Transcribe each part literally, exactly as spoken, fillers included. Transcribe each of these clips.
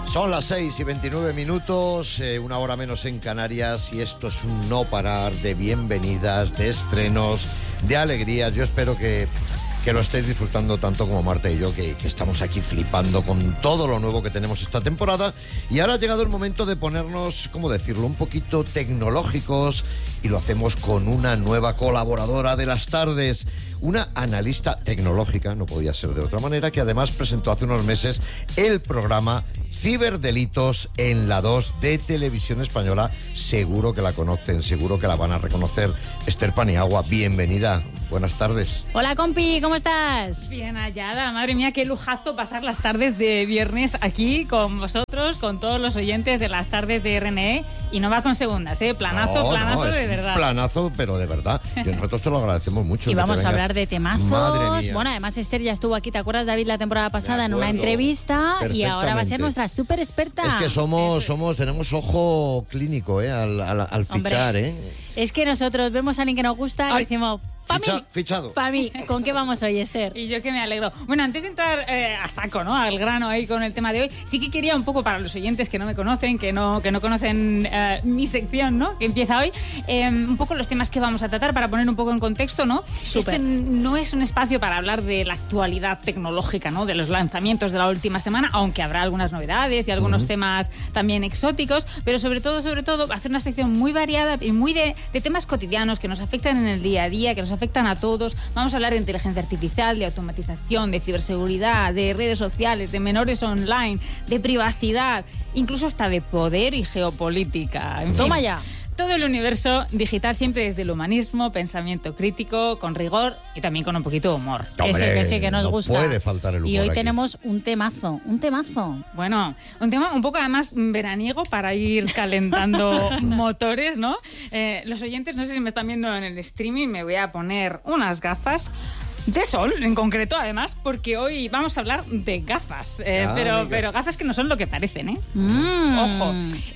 Son las seis y veintinueve minutos, eh, una hora menos en Canarias, y esto es un no parar de bienvenidas, de estrenos, de alegrías. Yo espero que, que lo estéis disfrutando tanto como Marta y yo, que, que estamos aquí flipando con todo lo nuevo que tenemos esta temporada. Y ahora ha llegado el momento de ponernos, ¿cómo decirlo?, un poquito tecnológicos, y lo hacemos con una nueva colaboradora de las tardes, una analista tecnológica, no podía ser de otra manera, que además presentó hace unos meses el programa Ciberdelitos en la dos de Televisión Española. Seguro que la conocen, seguro que la van a reconocer. Esther Paniagua, bienvenida. Buenas tardes. Hola, compi, ¿cómo estás? Bien hallada, madre mía, qué lujazo pasar las tardes de viernes aquí con vosotros, con todos los oyentes de las tardes de R N E, y no va con segundas, ¿eh? Planazo, no, planazo no, de verdad. Planazo, pero de verdad. Y nosotros te lo agradecemos mucho. Y vamos a hablar de temazos. Madre mía. Bueno, además Esther ya estuvo aquí, ¿te acuerdas, David, la temporada pasada en una entrevista? Y ahora va a ser nuestra súper experta. Es que somos, somos, tenemos ojo clínico, ¿eh? Al, al, al fichar, Hombre, ¿eh? Es que nosotros vemos a alguien que nos gusta y decimos... Pa' Ficha, mí, fichado. Pa' mí. ¿Con qué vamos hoy, Esther? Y yo que me alegro. Bueno, antes de entrar eh, a saco, ¿no?, al grano ahí con el tema de hoy, sí que quería un poco, para los oyentes que no me conocen, que no, que no conocen eh, mi sección, ¿no?, que empieza hoy, eh, un poco los temas que vamos a tratar para poner un poco en contexto, ¿no? Súper. Este no es un espacio para hablar de la actualidad tecnológica, ¿no?, de los lanzamientos de la última semana, aunque habrá algunas novedades y algunos uh-huh. temas también exóticos, pero sobre todo, sobre todo, va a ser una sección muy variada y muy de, de temas cotidianos que nos afectan en el día a día, que nos afectan a todos. Vamos a hablar de inteligencia artificial, de automatización, de ciberseguridad, de redes sociales, de menores online, de privacidad, incluso hasta de poder y geopolítica. En Toma fin, ya. Todo el universo digital siempre desde el humanismo, pensamiento crítico, con rigor y también con un poquito de humor. Hombre, que sí, que sí, que nos no gusta. puede faltar el humor Y hoy aquí. tenemos un temazo, un temazo. Bueno, un tema un poco además veraniego para ir calentando motores, ¿no? Eh, los oyentes, no sé si me están viendo en el streaming, me voy a poner unas gafas de sol, en concreto, además, porque hoy vamos a hablar de gafas, eh, ah, pero, pero gafas que no son lo que parecen, ¿eh? Mm. Ojo,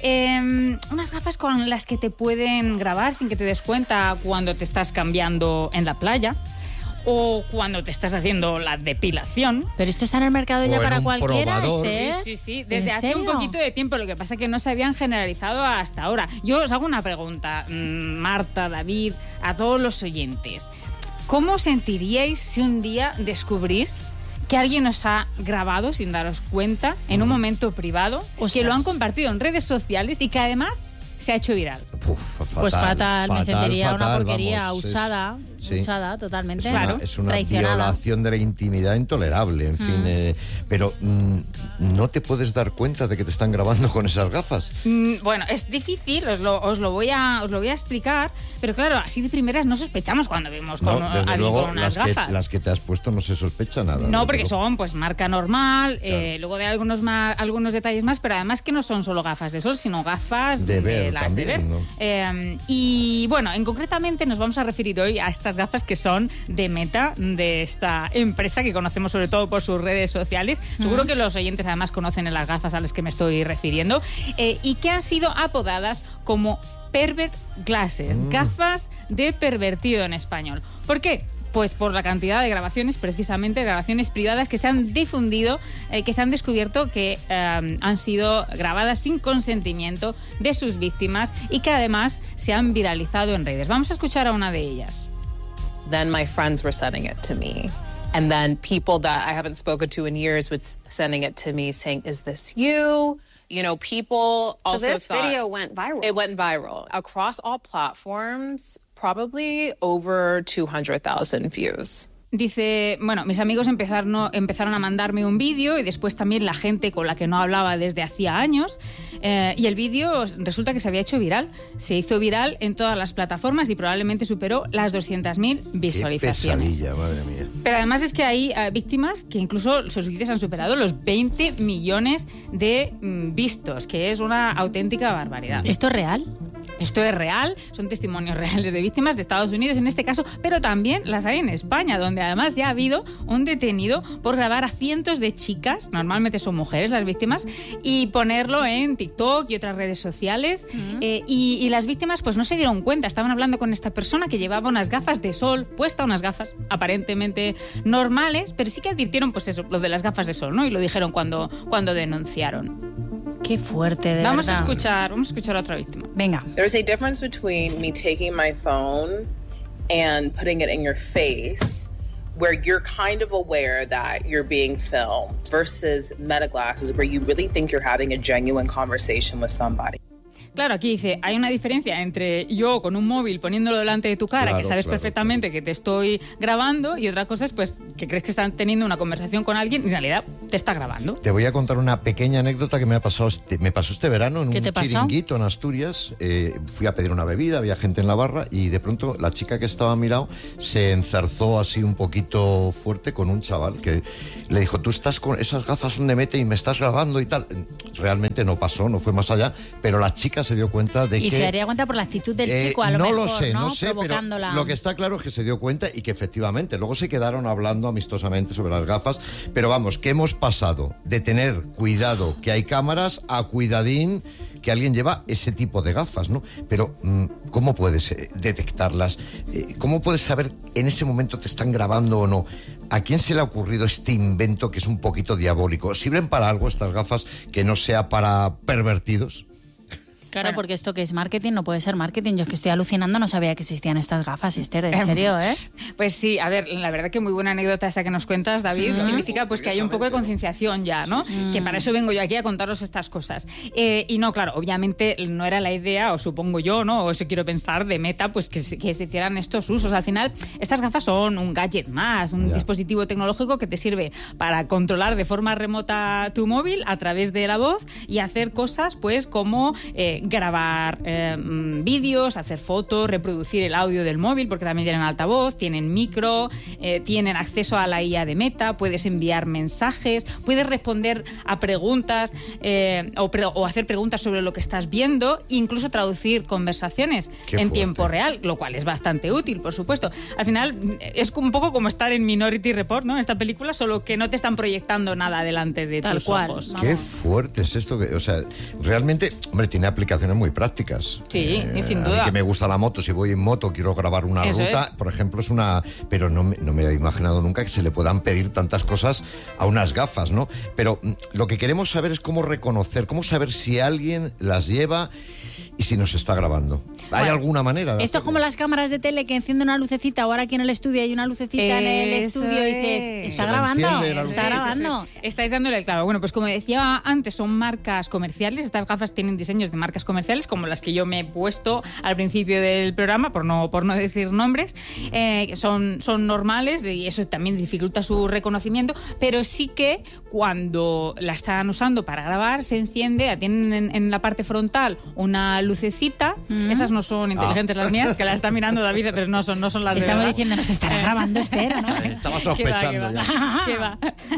eh, unas gafas con las que te pueden grabar sin que te des cuenta cuando te estás cambiando en la playa, o cuando te estás haciendo la depilación. Pero esto está en el mercado O ya en para un cualquiera, probador. Esther. Sí, sí, sí, desde ¿En hace serio? un poquito de tiempo. Lo que pasa es que no se habían generalizado hasta ahora. Yo os hago una pregunta, Marta, David, a todos los oyentes. ¿Cómo sentiríais si un día descubrís que alguien os ha grabado sin daros cuenta en un momento privado, o que lo han compartido en redes sociales y que además se ha hecho viral? Uf, fatal, Pues fatal, me fatal, sentiría fatal, una porquería, vamos, usada, es, sí. usada totalmente. Es una, Claro, es una traicionada. violación de la intimidad intolerable, en mm. fin. Eh, pero mm, no te puedes dar cuenta de que te están grabando con esas gafas. Mm, bueno, es difícil, os lo, os lo voy a, os lo voy a explicar, pero claro, así de primeras no sospechamos cuando vemos con, no, a desde alguien luego, con unas las gafas. Que, las que te has puesto no se sospecha nada. No, porque luego. son pues marca normal, Claro. eh, luego de algunos más, algunos detalles más, pero además que no son solo gafas de sol, sino gafas de, de, ver de las también, de ver. ¿no? Eh, y bueno, en concretamente nos vamos a referir hoy a estas gafas que son de Meta, de esta empresa que conocemos sobre todo por sus redes sociales. Mm. Seguro que los oyentes además conocen las gafas a las que me estoy refiriendo, eh, y que han sido apodadas como Pervert Glasses, mm. gafas de pervertido en español. ¿Por qué? Pues por la cantidad de grabaciones, precisamente grabaciones privadas que se han difundido, eh, que se han descubierto que eh, han sido grabadas sin consentimiento de sus víctimas y que además se han viralizado en redes. Vamos a escuchar a una de ellas. Then my friends were sending it to me. And then people that I haven't spoken to in years were sending it to me saying, "Is this you?" You know, people also so this thought... video went viral. It went viral. Across all platforms, probably over two hundred thousand views. Dice, bueno, mis amigos empezaron, empezaron a mandarme un vídeo y después también la gente con la que no hablaba desde hacía años, eh, y el vídeo resulta que se había hecho viral. Se hizo viral en todas las plataformas y probablemente superó las doscientas mil visualizaciones. Qué pesadilla, madre mía. Pero además es que hay uh, víctimas que incluso sus vídeos han superado los veinte millones de mm, vistos, que es una auténtica barbaridad. ¿Esto es real? Esto es real, son testimonios reales de víctimas de Estados Unidos en este caso, pero también las hay en España, donde además ya ha habido un detenido por grabar a cientos de chicas, normalmente son mujeres las víctimas, y ponerlo en TikTok y otras redes sociales. Uh-huh. eh, y, y las víctimas pues no se dieron cuenta, estaban hablando con esta persona que llevaba unas gafas de sol, puesta unas gafas aparentemente normales, pero sí que advirtieron pues eso, lo de las gafas de sol, ¿no? Y lo dijeron cuando, cuando denunciaron. Qué fuerte, de vamos verdad. a escuchar, vamos a escuchar a otra víctima. Venga. There's a difference between me taking my phone and putting it in your face, where you're kind of aware that you're being filmed, versus meta glasses, where you really think you're having a genuine conversation with somebody. Claro, aquí dice, hay una diferencia entre yo con un móvil poniéndolo delante de tu cara, Claro, que sabes claro, perfectamente claro. que te estoy grabando, y otra cosa es pues que crees que están teniendo una conversación con alguien y en realidad te está grabando. Te voy a contar una pequeña anécdota que me ha pasado este, me pasó este verano en ¿Qué un te pasó? chiringuito en Asturias. Eh, fui a pedir una bebida, había gente en la barra y de pronto la chica que estaba a mi lado se enzarzó así un poquito fuerte con un chaval que le dijo, tú estás con esas gafas son de Meta y me estás grabando y tal. Realmente no pasó, no fue más allá, pero la chica se dio cuenta de y que... Y se daría cuenta por la actitud del eh, chico, a lo no mejor, lo sé, ¿no? no sé, pero lo que está claro es que se dio cuenta y que efectivamente luego se quedaron hablando amistosamente sobre las gafas, pero vamos, que hemos pasado de tener cuidado que hay cámaras a cuidadín que alguien lleva ese tipo de gafas, ¿no? Pero ¿cómo puedes eh, detectarlas? Eh, ¿Cómo puedes saber en ese momento te están grabando o no? ¿A quién se le ha ocurrido este invento que es un poquito diabólico? ¿Sirven para algo estas gafas que no sea para pervertidos? Claro, Bueno. porque esto que es marketing no puede ser marketing. Yo es que estoy alucinando, no sabía que existían estas gafas, Esther, en serio, ¿eh? Pues sí, a ver, la verdad que muy buena anécdota esta que nos cuentas, David. Sí. Significa pues que hay un poco de concienciación ya, ¿no? Sí, sí. Que para eso vengo yo aquí a contaros estas cosas. Eh, y no, claro, obviamente no era la idea, o supongo yo, ¿no? O eso quiero pensar de Meta, pues que se, que se hicieran estos usos. Al final, estas gafas son un gadget más, un ya. dispositivo tecnológico que te sirve para controlar de forma remota tu móvil a través de la voz y hacer cosas, pues, como eh, grabar Eh, vídeos, hacer fotos, reproducir el audio del móvil, porque también tienen altavoz, tienen micro, eh, tienen acceso a la I A de Meta, puedes enviar mensajes, puedes responder a preguntas eh, o, pre- o hacer preguntas sobre lo que estás viendo, incluso traducir conversaciones Qué en fuerte. tiempo real, lo cual es bastante útil, por supuesto. Al final es un poco como estar en Minority Report, ¿no? Esta película, solo que no te están proyectando nada delante de Tal tus cual. ojos. Vamos. Qué fuerte es esto, que, o sea, realmente, hombre, tiene aplicaciones muy prácticas. Sí, y sin a mí duda. que me gusta la moto, si voy en moto, quiero grabar una Eso ruta, es. por ejemplo, es una... Pero no me, no me he imaginado nunca que se le puedan pedir tantas cosas a unas gafas, ¿no? Pero mm, lo que queremos saber es cómo reconocer, cómo saber si alguien las lleva y si nos está grabando. ¿Hay Bueno, alguna manera de Esto es hacerlo? como las cámaras de tele que encienden una lucecita. Ahora aquí en el estudio hay una lucecita en el Eso estudio y dices, es. ¿está Se le grabando? enciende la ¿Está luz. grabando? Eso es. Estáis dándole el clavo. Bueno, pues como decía antes, son marcas comerciales. Estas gafas tienen diseños de marcas comerciales, como las que yo me he puesto al principio del programa, por no, por no decir nombres. Eh, son, son normales y eso también dificulta su reconocimiento, pero sí que cuando la están usando para grabar, se enciende, tienen en, en la parte frontal una lucecita. Mm. Esas no son inteligentes las mías, que las está mirando David, pero no son, no son las de Estamos verdad. diciendo, ¿nos estará grabando Esther o no? Estaba ¿Qué va, sospechando qué va? ya. ¿Qué va?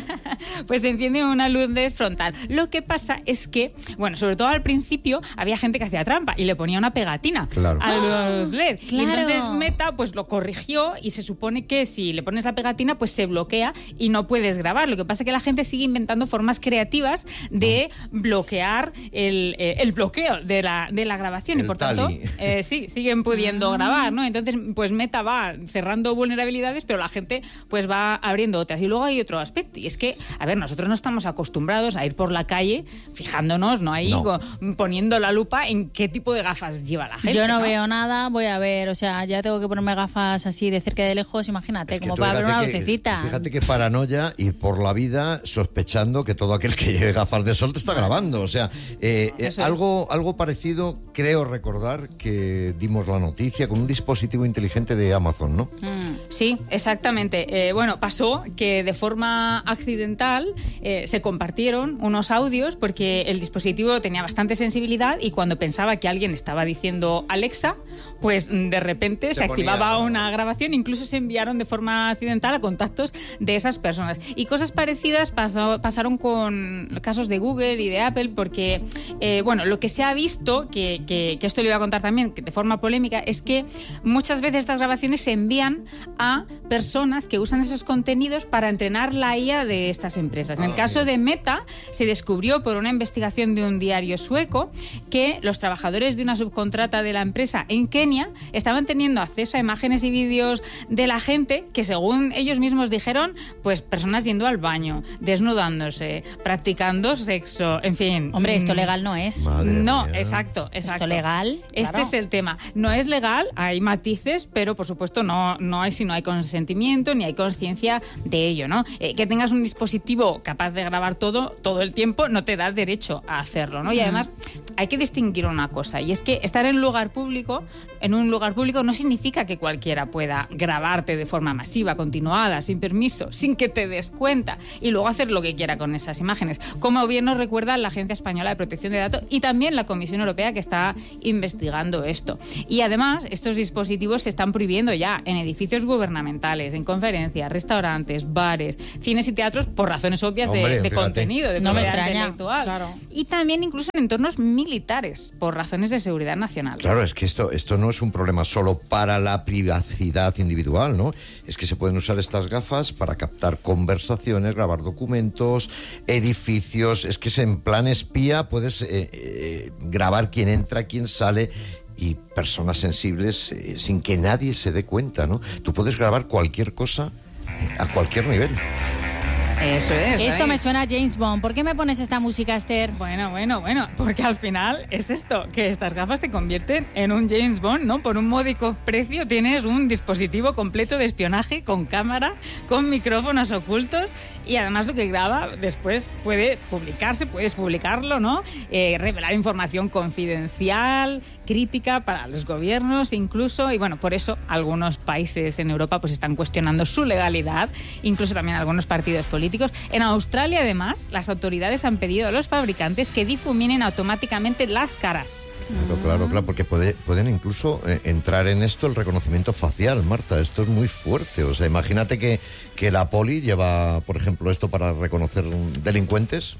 Pues se enciende una luz de frontal. Lo que pasa es que, bueno, sobre todo al principio había gente que hacía trampa y le ponía una pegatina Claro. a los L E D. Y Claro. entonces Meta pues lo corrigió y se supone que si le pones la pegatina pues se bloquea y no puedes grabar. Lo que pasa es que la gente sigue inventando formas creativas de bloquear el, eh, el bloqueo de la, de la grabación El y por tanto tali. eh, sí, siguen pudiendo grabar, ¿no? Entonces pues Meta va cerrando vulnerabilidades, pero la gente pues va abriendo otras. Y luego hay otro aspecto, y es que, a ver, nosotros no estamos acostumbrados a ir por la calle fijándonos, ¿no? Ahí No. co- poniendo la lupa en qué tipo de gafas lleva la gente. Yo no, veo nada, voy a ver, o sea, ya tengo que ponerme gafas así de cerca y de lejos, imagínate, Es que como tú para ver fíjate una que- lucecita. Fíjate qué paranoia ir por la vida sospechando que todo aquel que lleve gafas de sol te está grabando. O sea, eh, eh, Eso es. algo, algo parecido, creo recordar que dimos la noticia con un dispositivo inteligente de Amazon, ¿no? Sí, exactamente. Eh, bueno, pasó que de forma accidental eh, se compartieron unos audios porque el dispositivo tenía bastante sensibilidad y cuando pensaba que alguien estaba diciendo Alexa, pues mm, de repente se, Se ponía- activaba una grabación, incluso se enviaron de forma accidental a contactos de esas personas. Y cosas parecidas pasó- pasaron con casos de Google y de Apple porque, eh, bueno, lo que se ha visto, que, que- que esto le iba a contar también que de forma polémica, es que muchas veces estas grabaciones se envían a personas que usan esos contenidos para entrenar la I A de estas empresas. En el Ah, caso bien. de Meta, se descubrió por una investigación de un diario sueco que que los trabajadores de una subcontrata de la empresa en Kenia estaban teniendo acceso a imágenes y vídeos de la gente que, según ellos mismos dijeron, pues personas yendo al baño, desnudándose, practicando sexo, en fin. Hombre, esto legal no es. Madre no, mía. exacto, exacto. Esto legal. Este claro. es el tema. No es legal, hay matices, pero por supuesto no, no hay si no hay consentimiento ni hay conciencia de ello, ¿no? Eh, que tengas un dispositivo capaz de grabar todo, todo el tiempo, no te da derecho a hacerlo, ¿no? Y además hay que distinguir una cosa, y es que estar en un lugar público, en un lugar público no significa que cualquiera pueda grabarte de forma masiva, continuada, sin permiso, sin que te des cuenta, y luego hacer lo que quiera con esas imágenes. Como bien nos recuerda la Agencia Española de Protección de Datos y también la Comisión Europea, que está investigando esto. Y además, estos dispositivos se están prohibiendo ya en edificios gubernamentales, en conferencias, restaurantes, bares, cines y teatros, por razones obvias de, Hombre, de fíjate. contenido, de No me propiedad extraña. intelectual. Claro. Y también incluso en entornos militares, por razones de seguridad nacional. Claro, es que esto, esto no es un problema solo para la privacidad individual, ¿no? Es que se pueden usar estas gafas para captar conversaciones, grabar documentos, edificios. Es que es en plan espía, puedes eh, eh, grabar quién entra, quién sale, y personas sensibles eh, sin que nadie se dé cuenta, ¿no? Tú puedes grabar cualquier cosa eh, a cualquier nivel. Eso es. Esto David. me suena a James Bond. ¿Por qué me pones esta música, Esther? Bueno, bueno, bueno, porque al final es esto, que estas gafas te convierten en un James Bond, ¿no? Por un módico precio tienes un dispositivo completo de espionaje con cámara, con micrófonos ocultos, y además lo que graba después puede publicarse, puedes publicarlo, ¿no? Eh, revelar información confidencial, crítica para los gobiernos incluso, y bueno, por eso algunos países en Europa pues están cuestionando su legalidad, incluso también algunos partidos políticos. En Australia, además, las autoridades han pedido a los fabricantes que difuminen automáticamente las caras. Claro, claro, claro, porque puede, pueden incluso eh, entrar en esto el reconocimiento facial, Marta. Esto es muy fuerte. O sea, imagínate que, que la poli lleva, por ejemplo, esto para reconocer delincuentes.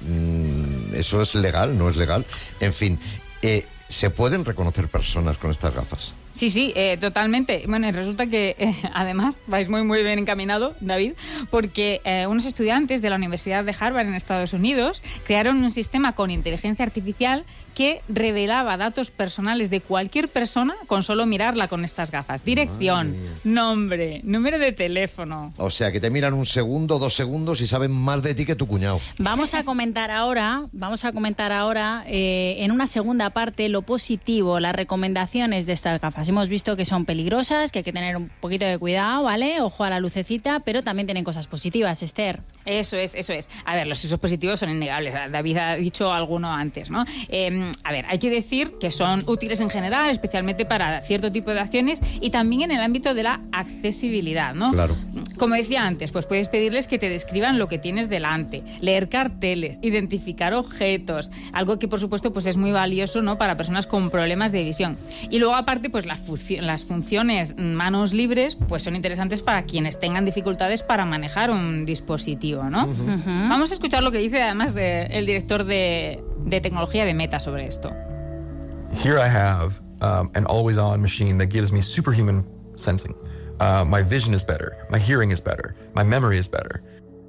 Mm, eso es legal, no es legal. En fin, eh, ¿se pueden reconocer personas con estas gafas? Sí, sí, eh, totalmente. Bueno, y resulta que eh, además vais muy, muy bien encaminado, David, porque eh, unos estudiantes de la Universidad de Harvard en Estados Unidos crearon un sistema con inteligencia artificial que revelaba datos personales de cualquier persona con solo mirarla con estas gafas. Dirección, Ay. nombre, número de teléfono. O sea, que te miran un segundo, dos segundos y saben más de ti que tu cuñado. Vamos a comentar ahora, vamos a comentar ahora eh, en una segunda parte lo positivo, las recomendaciones de estas gafas. Hemos visto que son peligrosas, que hay que tener un poquito de cuidado, ¿vale? Ojo a la lucecita, pero también tienen cosas positivas, Esther. Eso es, eso es. A ver, los usos positivos son innegables. David ha dicho alguno antes, ¿no? Eh, a ver, hay que decir que son útiles en general, especialmente para cierto tipo de acciones y también en el ámbito de la accesibilidad, ¿no? Claro. Como decía antes, pues puedes pedirles que te describan lo que tienes delante, leer carteles, identificar objetos, algo que por supuesto pues es muy valioso, ¿no? Para personas con problemas de visión. Y luego aparte, pues la funci- las funciones manos libres pues son interesantes para quienes tengan dificultades para manejar un dispositivo, ¿no? Uh-huh. Vamos a escuchar lo que dice además de, el director de, de tecnología de Meta sobre esto. Here I have um, an always-on machine that gives me superhuman sensing. Uh, my vision is better, my hearing is better, my memory is better.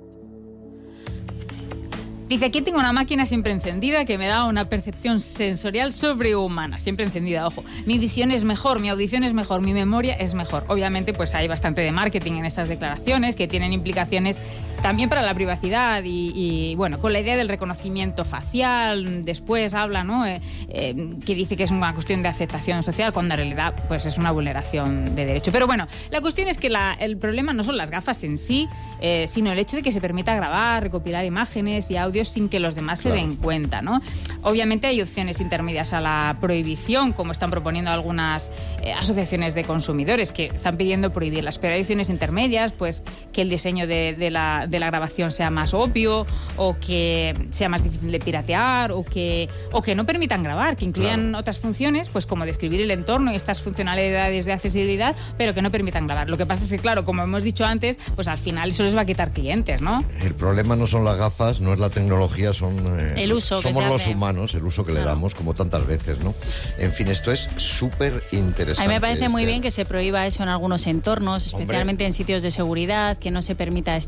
Dice, aquí tengo una máquina siempre encendida que me da una percepción sensorial sobrehumana, siempre encendida, ojo. Mi visión es mejor, mi audición es mejor, mi memoria es mejor. Obviamente, pues hay bastante de marketing en estas declaraciones que tienen implicaciones también para la privacidad y, y bueno, con la idea del reconocimiento facial, después habla, ¿no? Eh, eh, que dice que es una cuestión de aceptación social, cuando en realidad pues es una vulneración de derecho. Pero bueno, la cuestión es que la, el problema no son las gafas en sí, eh, sino el hecho de que se permita grabar, recopilar imágenes y audios sin que los demás Claro. se den cuenta, ¿no? Obviamente hay opciones intermedias a la prohibición, como están proponiendo algunas eh, asociaciones de consumidores que están pidiendo prohibirlas, pero hay opciones intermedias, pues que el diseño de, de, la, de la grabación sea más obvio, o que sea más difícil de piratear, o que, o que no permitan grabar, que incluyan Claro. otras funciones, pues como describir el entorno y estas funcionalidades de accesibilidad, pero que no permitan grabar. Lo que pasa es que, claro, como hemos dicho antes, pues al final eso les va a quitar clientes, ¿no? El problema no son las gafas, no es la tecnología, son eh, El uso que somos se los hace. humanos, el uso que le Claro. damos, como tantas veces, ¿no? En fin, esto es súper interesante. A mí me parece muy Esther. bien que se prohíba eso en algunos entornos, especialmente en sitios de seguridad, que no se permita, Esther, pues si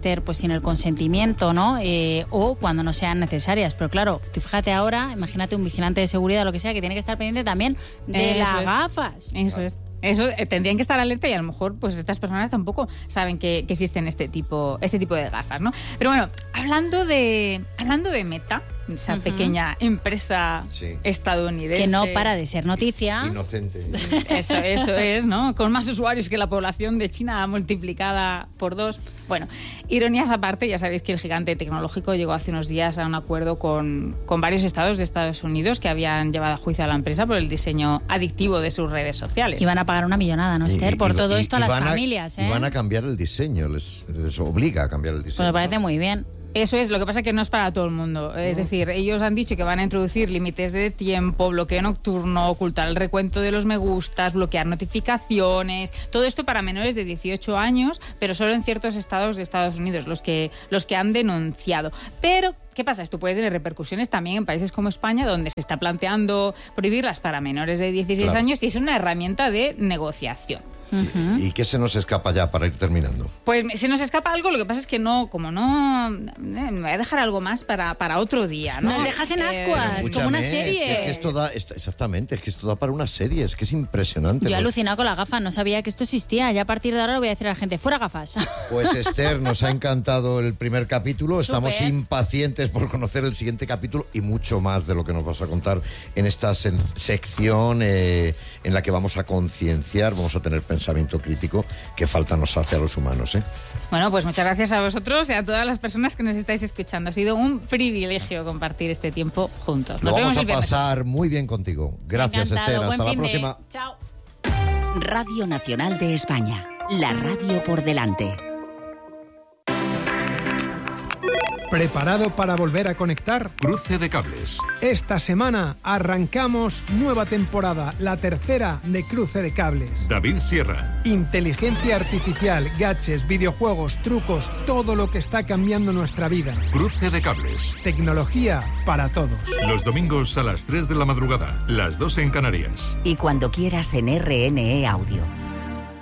sin el consentimiento, ¿no? Eh, o cuando no sean necesarias. Pero claro, tú fíjate ahora, imagínate un vigilante de seguridad o lo que sea, que tiene que estar pendiente también de Eso las es. gafas. Eso es. Eso eh, tendrían que estar alerta y a lo mejor pues estas personas tampoco saben que, que existen este tipo, este tipo de gafas, ¿no? Pero bueno, hablando de, hablando de Meta, esa Ujú. pequeña empresa Sí. estadounidense. Que no para de ser noticia. Inocente. Eso, eso es, ¿no? Con más usuarios que la población de China multiplicada por dos. Bueno, ironías aparte, ya sabéis que el gigante tecnológico llegó hace unos días a un acuerdo con, con varios estados de Estados Unidos que habían llevado a juicio a la empresa por el diseño adictivo de sus redes sociales. Y van a pagar una millonada, ¿no, Esther? Y- Por y- todo y- esto a y las van familias, ¿eh? Y van a cambiar el diseño, les, les obliga a cambiar el diseño. Pues me parece ¿no? muy bien. Eso es, lo que pasa es que no es para todo el mundo. Es decir, ellos han dicho que van a introducir límites de tiempo, bloqueo nocturno, ocultar el recuento de los me gustas, bloquear notificaciones, todo esto para menores de dieciocho años, pero solo en ciertos estados de Estados Unidos, los que, los que han denunciado. Pero, ¿qué pasa? Esto puede tener repercusiones también en países como España, donde se está planteando prohibirlas para menores de dieciséis Claro. años y es una herramienta de negociación. Ujú. ¿Y qué se nos escapa ya para ir terminando? Pues se nos escapa algo, lo que pasa es que no, como no, eh, me voy a dejar algo más para, para otro día, ¿no? Nos dejas en ascuas, Eh, como una Escúchame, serie. si es que esto da, esto- exactamente, es que esto da para una serie, es que es impresionante. Yo he Pues- alucinado con la gafa, no sabía que esto existía. Ya a partir de ahora le voy a decir a la gente, fuera gafas. Pues Esther, nos ha encantado el primer capítulo, estamos Súper. impacientes por conocer el siguiente capítulo y mucho más de lo que nos vas a contar en esta sen- sección eh, en la que vamos a concienciar, vamos a tener pensamiento crítico que falta nos hace a los humanos. ¿eh? Bueno, pues muchas gracias a vosotros y a todas las personas que nos estáis escuchando. Ha sido un privilegio compartir este tiempo juntos. Lo Nos vamos vemos a el viernes. pasar muy bien contigo. Gracias, Encantado, Esther, buen hasta la fin de- próxima. Chao. Radio Nacional de España. La radio por delante. ¿Preparado para volver a conectar? Cruce de cables. Esta semana arrancamos nueva temporada, la tercera de Cruce de Cables. David Sierra. Inteligencia artificial, gadgets, videojuegos, trucos, todo lo que está cambiando nuestra vida. Cruce de cables. Tecnología para todos. Los domingos a las tres de la madrugada, las dos en Canarias. Y cuando quieras en R N E Audio.